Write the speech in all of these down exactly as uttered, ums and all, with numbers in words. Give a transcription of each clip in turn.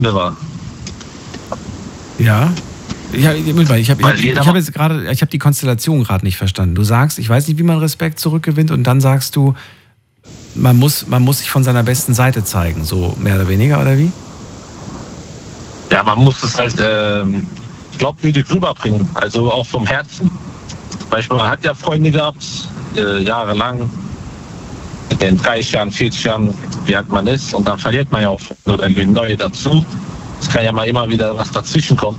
war. Ja. Ja, ich habe ich hab, ich hab jetzt gerade, ich habe die Konstellation gerade nicht verstanden. Du sagst, ich weiß nicht, wie man Respekt zurückgewinnt, und dann sagst du, man muss, man muss sich von seiner besten Seite zeigen, so mehr oder weniger, oder wie? Ja, man muss es halt, ähm, ich glaube, wirklich rüberbringen. Also auch vom Herzen. Beispiel, man hat ja Freunde gehabt, äh, jahrelang, in dreißig Jahren, vierzig Jahren, wie alt man ist, und dann verliert man ja auch oder neue dazu. Es kann ja mal immer wieder was dazwischen kommen.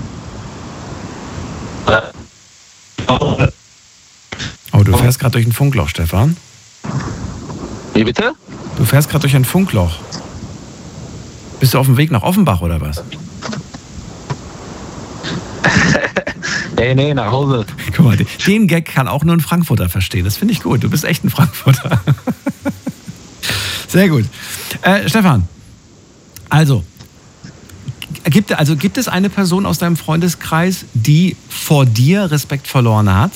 Oh, du fährst gerade durch ein Funkloch, Stefan. Wie bitte? Du fährst gerade durch ein Funkloch. Bist du auf dem Weg nach Offenbach oder was? nee, nee, nach Hause. Guck mal, den Gag kann auch nur ein Frankfurter verstehen. Das finde ich gut. Du bist echt ein Frankfurter. Sehr gut. Äh, Stefan, also gibt, also, gibt es eine Person aus deinem Freundeskreis, die vor dir Respekt verloren hat?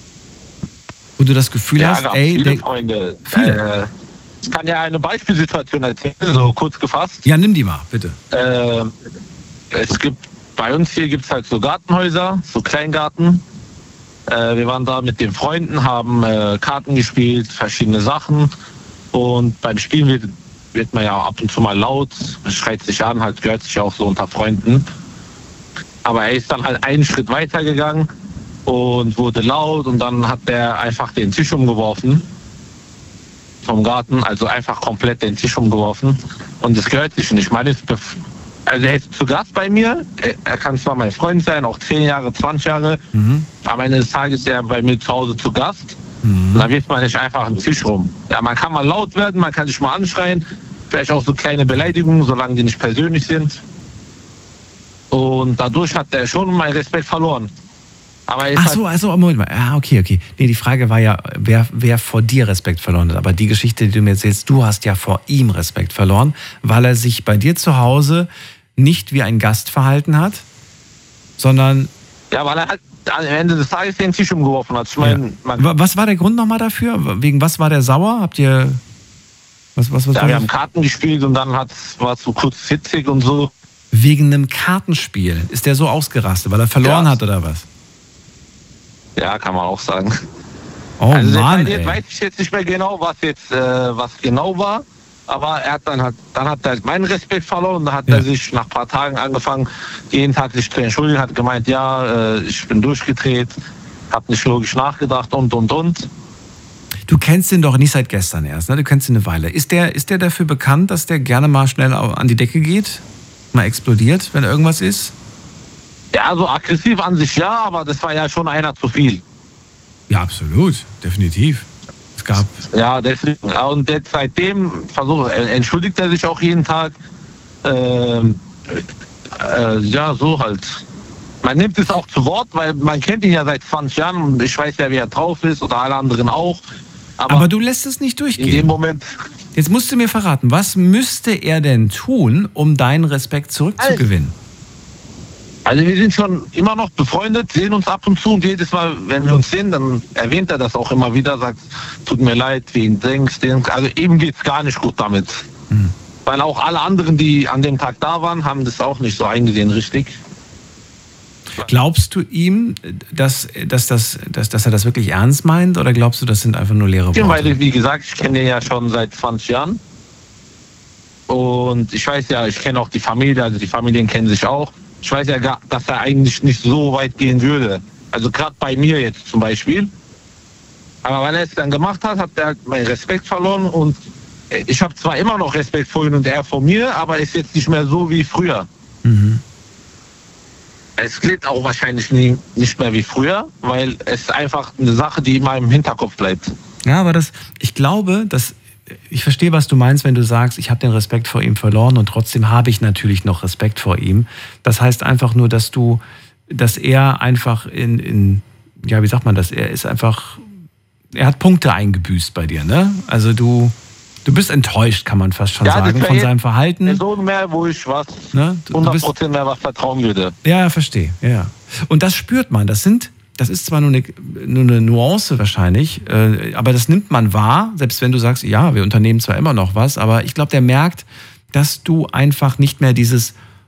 Wo du das Gefühl ja, hast, ey... viele der, Freunde. Viele? Äh, ich kann ja eine Beispielsituation erzählen, so kurz gefasst. Ja, nimm die mal, bitte. Äh, es gibt, bei uns hier gibt es halt so Gartenhäuser, so Kleingarten. Äh, wir waren da mit den Freunden, haben äh, Karten gespielt, verschiedene Sachen. Und beim Spielen wird, wird man ja ab und zu mal laut, schreit sich an, halt gehört sich auch so unter Freunden. Aber er ist dann halt einen Schritt weiter gegangen und wurde laut, und dann hat er einfach den Tisch umgeworfen vom Garten, also einfach komplett den Tisch umgeworfen, und das gehört sich nicht. Ich meine, also er ist zu Gast bei mir, er kann zwar mein Freund sein, auch zehn Jahre, zwanzig Jahre, mhm. am Ende des Tages ist er bei mir zu Hause zu Gast. Mhm. Und dann wirft man nicht einfach einen Tisch rum. Ja, man kann mal laut werden, man kann sich mal anschreien, vielleicht auch so kleine Beleidigungen, solange die nicht persönlich sind. Und dadurch hat er schon meinen Respekt verloren. Aber Ach so, also Moment mal. Ja, okay, okay. Nee, die Frage war ja, wer, wer vor dir Respekt verloren hat. Aber die Geschichte, die du mir erzählst, du hast ja vor ihm Respekt verloren, weil er sich bei dir zu Hause nicht wie ein Gast verhalten hat, sondern... Ja, weil er halt am Ende des Tages den Tisch umgeworfen hat. Ich mein, ja. Was war der Grund nochmal dafür? Wegen was war der sauer? Habt ihr... Was, was, was ja, wir haben Karten gespielt, und dann war es so kurz hitzig und so. Wegen einem Kartenspiel ist der so ausgerastet, weil er verloren ja. hat oder was? Ja, kann man auch sagen. Oh also Mann, jetzt weiß ich jetzt nicht mehr genau, was jetzt äh, was genau war, aber er hat dann hat dann hat er meinen Respekt verloren, und dann hat ja. er sich nach ein paar Tagen angefangen, jeden Tag sich zu entschuldigen, hat gemeint, ja, äh, ich bin durchgedreht, habe nicht logisch nachgedacht und und und. Du kennst ihn doch nicht seit gestern erst, ne? Du kennst ihn eine Weile. Ist der ist der dafür bekannt, dass der gerne mal schnell an die Decke geht, mal explodiert, wenn irgendwas ist? Ja, so aggressiv an sich ja, aber das war ja schon einer zu viel. Ja, absolut, definitiv. Es gab... Ja, deswegen. Und jetzt seitdem versucht, entschuldigt er sich auch jeden Tag. Ähm, äh, ja, so halt. Man nimmt es auch zu Wort, weil man kennt ihn ja seit zwanzig Jahren, und ich weiß ja, wie er drauf ist, oder alle anderen auch. Aber, aber du lässt es nicht durchgehen. In dem Moment... Jetzt musst du mir verraten, was müsste er denn tun, um deinen Respekt zurückzugewinnen? Also wir sind schon immer noch befreundet, sehen uns ab und zu, und jedes Mal, wenn wir uns sehen, dann erwähnt er das auch immer wieder, sagt, tut mir leid, wegen Dings, Dings. Also ihm geht's gar nicht gut damit. Mhm. Weil auch alle anderen, die an dem Tag da waren, haben das auch nicht so eingesehen, richtig. Glaubst du ihm, dass, dass, das, dass, dass er das wirklich ernst meint, oder glaubst du, das sind einfach nur leere Worte? Ja, weil, wie gesagt, ich kenne ihn ja schon seit zwanzig Jahren. Und ich weiß ja, ich kenne auch die Familie, also die Familien kennen sich auch. Ich weiß ja, gar, dass er eigentlich nicht so weit gehen würde. Also gerade bei mir jetzt zum Beispiel. Aber weil er es dann gemacht hat, hat er meinen Respekt verloren. Und ich habe zwar immer noch Respekt vor ihm und er vor mir, aber ist jetzt nicht mehr so wie früher. Mhm. Es klingt auch wahrscheinlich nie, nicht mehr wie früher, weil es einfach eine Sache, die immer im Hinterkopf bleibt. Ja, aber das, ich glaube, dass ich verstehe, was du meinst, wenn du sagst, ich habe den Respekt vor ihm verloren, und trotzdem habe ich natürlich noch Respekt vor ihm. Das heißt einfach nur, dass du, dass er einfach in, in ja, wie sagt man das? Er ist einfach, er hat Punkte eingebüßt bei dir, ne? Also du, du bist enttäuscht, kann man fast schon ja, sagen, von seinem Verhalten. Person mehr, wo ich was, ne? hundert Prozent mehr was vertrauen würde. Ja, verstehe, ja. Und das spürt man, das sind, das ist zwar nur eine, nur eine Nuance wahrscheinlich, äh, aber das nimmt man wahr, selbst wenn du sagst, ja, wir unternehmen zwar immer noch was, aber ich glaube, der merkt, dass du einfach nicht mehr dieses